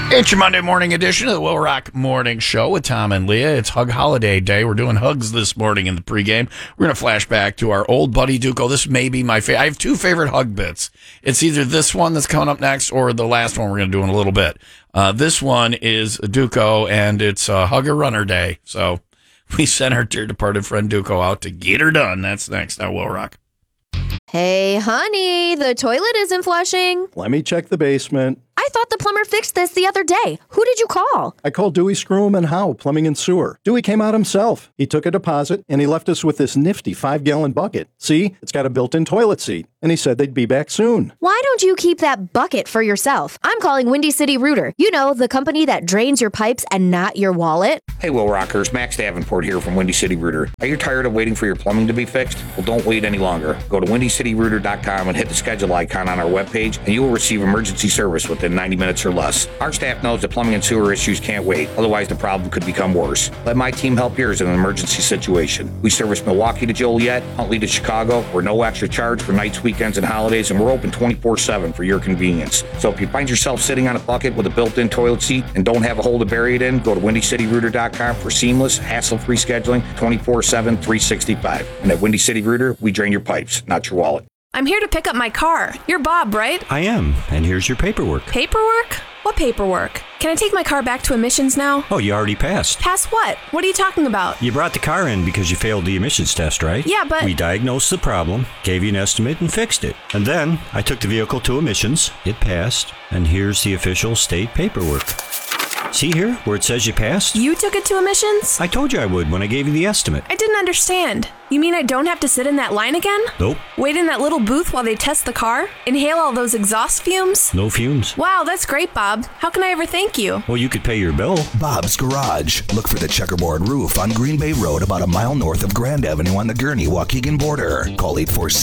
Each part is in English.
It's your Monday morning edition of the Will Rock Morning Show with Tom and Leah. It's Hug Holiday Day. We're doing hugs this morning in the pregame. We're going to flash back to our old buddy Duco. This may be my favorite. I have two favorite hug bits. It's either this one that's coming up next or the last one we're going to do in a little bit. This one is Duco, and it's Hug a Runner Day. So we sent our dear departed friend Duco out to get her done. That's next on Will Rock. Hey, honey, the toilet isn't flushing. Let me check the basement. I thought the plumber fixed this the other day. Who did you call? I called Dewey Screw and Howe, Plumbing and Sewer. Dewey came out himself. He took a deposit, and he left us with this nifty 5-gallon bucket. See, it's got a built-in toilet seat, and he said they'd be back soon. Why don't you keep that bucket for yourself? I'm calling Windy City Rooter. You know, the company that drains your pipes and not your wallet. Hey, Will Rockers, Max Davenport here from Windy City Rooter. Are you tired of waiting for your plumbing to be fixed? Well, don't wait any longer. Go to windycityrooter.com and hit the schedule icon on our webpage, and you will receive emergency service within 90 minutes or less. Our staff knows that plumbing and sewer issues can't wait, otherwise the problem could become worse. Let my team help yours in an emergency situation. We service Milwaukee to Joliet, Huntley to Chicago. We're no extra charge for nights, weekends, and holidays, and we're open 24/7 for your convenience. So if you find yourself sitting on a bucket with a built-in toilet seat and don't have a hole to bury it in, go to windycityrooter.com for seamless, hassle-free scheduling 24/7, 365. And at Windy City Rooter, we drain your pipes, not your wallet. I'm here to pick up my car. You're Bob, right? I am, and here's your paperwork. Paperwork? What paperwork? Can I take my car back to emissions now? Oh, you already passed. Pass what? What are you talking about? You brought the car in because you failed the emissions test, right? Yeah, but... We diagnosed the problem, gave you an estimate, and fixed it. And then I took the vehicle to emissions, it passed, and here's the official state paperwork. See here, where it says you passed? You took it to emissions? I told you I would when I gave you the estimate. I didn't understand. You mean I don't have to sit in that line again? Nope. Wait in that little booth while they test the car? Inhale all those exhaust fumes? No fumes. Wow, that's great, Bob. How can I ever thank you? Well, you could pay your bill. Bob's Garage. Look for the checkerboard roof on Green Bay Road about a mile north of Grand Avenue on the Gurnee-Waukegan border. Call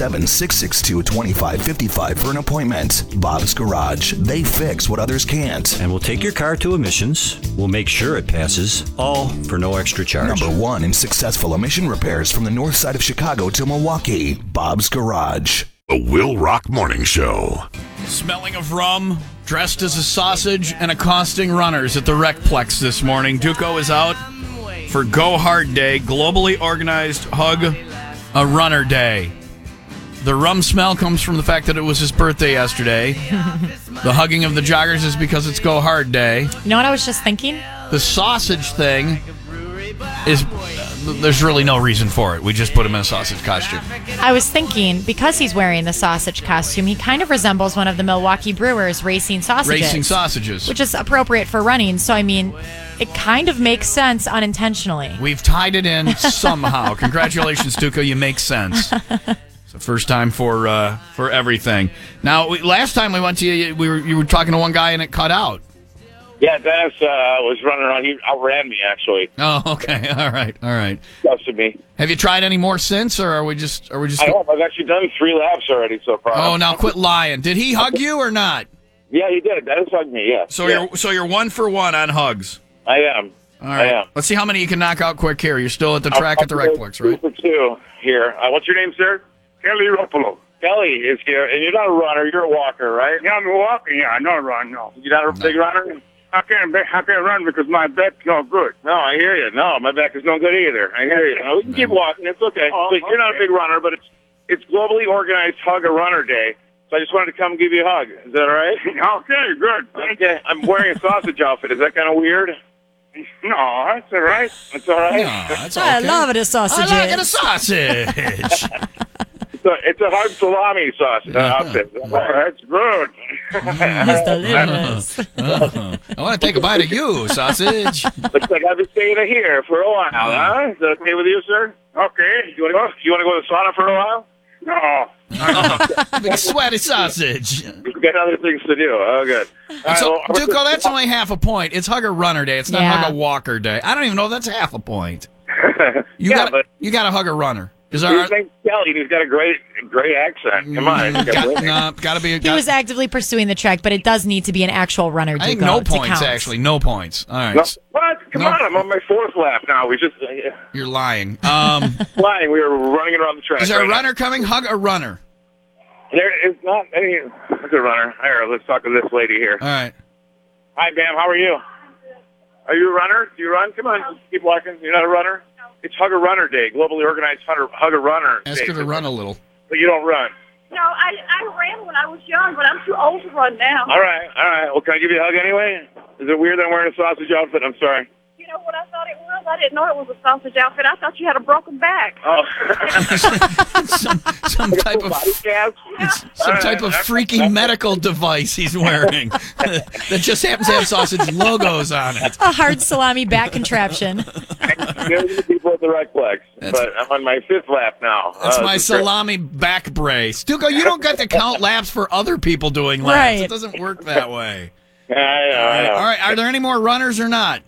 847-662-2555 for an appointment. Bob's Garage. They fix what others can't. And we'll take your car to emissions. We'll make sure it passes, all for no extra charge. Number 1 in successful emission repairs from the north side of Chicago to Milwaukee. Bob's Garage. The Will Rock Morning Show. Smelling of rum, dressed as a sausage, and accosting runners at the Recplex this morning. Duco is out for Go Hard Day, globally organized Hug a Runner Day. The rum smell comes from the fact that it was his birthday yesterday. The hugging of the joggers is because it's Go Hard Day. You know what I was just thinking? The sausage thing is, there's really no reason for it. We just put him in a sausage costume. I was thinking, because he's wearing the sausage costume, he kind of resembles one of the Milwaukee Brewers racing sausages. Racing sausages. Which is appropriate for running. So, I mean, it kind of makes sense unintentionally. We've tied it in somehow. Congratulations, Duco. You make sense. It's the first time for everything. Now, last time we went to you, you were talking to one guy and it cut out. Yeah, Dennis was running around. He outran me, actually. Oh, okay. All right. Trusted me. Have you tried any more since, or are we just? I hope. I've actually done 3 laps already so far. Oh, now quit lying. Did he hug you or not? Yeah, he did. Dennis hugged me. Yeah. So yeah. you're 1 for 1 on hugs. I am. All right. I am. Let's see how many you can knock out quick here. You're still at the track at the Recplex, right? 2 for 2 here. What's your name, sir? Kelly Ruffalo. Kelly is here, and you're not a runner. You're a walker, right? Yeah, I'm walking. Yeah, I don't run. No. You're not a big runner. I can't run because my back's no good. No, I hear you. No, my back is no good either. I hear you. No, we can keep walking. It's okay. Oh, But you're not a big runner, but it's globally organized Hug a Runner Day. So I just wanted to come give you a hug. Is that all right? Okay, good. Okay. I'm wearing a sausage outfit. Is that kind of weird? No, that's all right. That's all right? No, that's okay. I love it, a sausage. I like it, a sausage. It's a hard salami sausage outfit. Oh, that's good. It's delicious. I want to take a bite of you, sausage. Looks like I've been staying here for a while, huh? Is that okay with you, sir? Okay. You want to go to the sauna for a while? No. Big sweaty sausage. We've got other things to do. Oh, good. So, Duco, that's only half a point. It's Hug a Runner Day. It's not Hug a Walker Day. I don't even know if that's half a point. You got to hug a runner. His name's Kelly. He's got a great accent. Come on. Gotta be. He was actively pursuing the track, but it does need to be an actual runner. I think no points, actually. No points. All right. No, what? Come on. I'm on my 4th lap now. You're lying. Lying. We were running around the track. Is there a runner coming? Hug a runner. There is not any. What's a runner? Here, let's talk to this lady here. All right. Hi, Bam. How are you? Are you a runner? Do you run? Come on, keep walking. You're not a runner? No. It's Hug a Runner Day, globally organized Hug a Runner Day. Ask her to run a little. But you don't run. No, I ran when I was young, but I'm too old to run now. All right. Well, can I give you a hug anyway? Is it weird that I'm wearing a sausage outfit? I'm sorry. You know what I thought it was? I didn't know it was a sausage outfit. I thought you had a broken back. Oh. some type of type of freaky medical device he's wearing that just happens to have sausage logos on it. A hard salami back contraption. There's the people at the Recplex, but I'm on my 5th lap now. That's my salami back brace. Duco, you don't get to count laps for other people doing laps. Right. It doesn't work that way. I know. All right. Are there any more runners or not?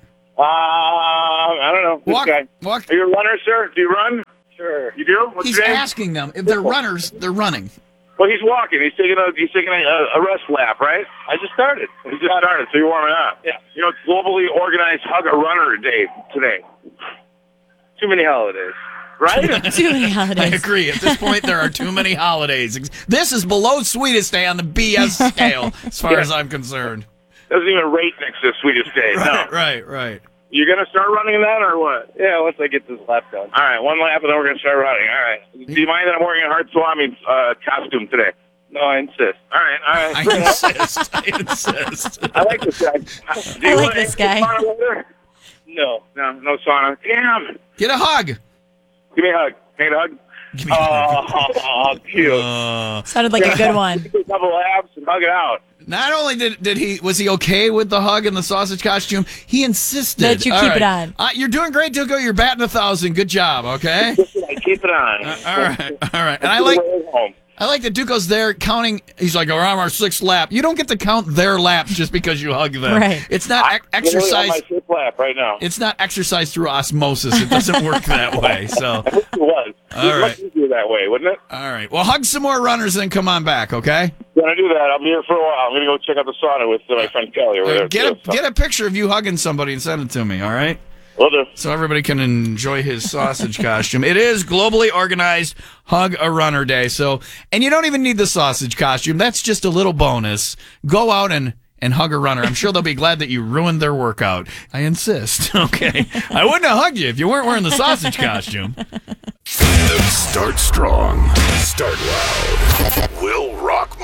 I don't know. This guy. Walk. Are you a runner, sir? Do you run? Sure. You do? What's He's your name? asking them. If they're runners, they're running. Well, he's walking. He's taking a rest lap, right? I just started. He just started, so you're warming up. Yeah. You know, it's globally organized Hug a Runner Day today. Too many holidays. Right? Too many holidays. I agree. At this point, there are too many holidays. This is below Sweetest Day on the BS scale, as far as I'm concerned. Doesn't even rate next to Sweetest Day. Right, no. Right. You going to start running that or what? Yeah, once I get this lap done. All right, 1 lap and then we're going to start running. All right. Do you mind that I'm wearing a hard salami costume today? No, I insist. All right. I insist. I like this guy. I like this guy. No sauna. Damn. Get a hug. Give me a hug. Can I get a hug? Give me a hug. Cute. Sounded like a good one. Take a couple laps and hug it out. Not only was he okay with the hug and the sausage costume, he insisted that you keep it on. You're doing great, Duco. You're batting 1,000. Good job. Okay. I keep it on. All right. And I like that Duco's there counting. He's like, we're on our 6th lap. You don't get to count their laps just because you hug them. Right. It's not exercise. I'm on my 5th lap right now. It's not exercise through osmosis. It doesn't work that way. So I wish it was. All right. Much easier that way, wouldn't it? All right. Well, hug some more runners and come on back, okay? Gonna do that. I'll be here for a while. I'm gonna go check out the sauna with my friend Kelly over there. Get a picture of you hugging somebody and send it to me, all right? Will do. So everybody can enjoy his sausage costume. It is globally organized Hug a Runner Day. So, and you don't even need the sausage costume. That's just a little bonus. Go out and hug a runner. I'm sure they'll be glad that you ruined their workout. I insist. Okay. I wouldn't have hugged you if you weren't wearing the sausage costume. Start strong. Start loud. Will Rock